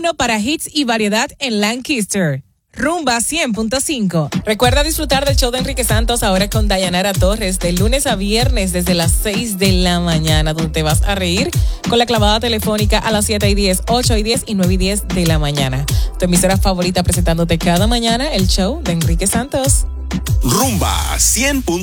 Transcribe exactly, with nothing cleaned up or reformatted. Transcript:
uno para hits y variedad en Lancaster. Rumba cien punto cinco. Recuerda disfrutar del show de Enrique Santos ahora con Dayanara Torres de lunes a viernes desde las seis de la mañana, donde te vas a reír con la clavada telefónica a las siete y diez, ocho y diez y nueve y diez de la mañana. Tu emisora favorita presentándote cada mañana el show de Enrique Santos. Rumba cien.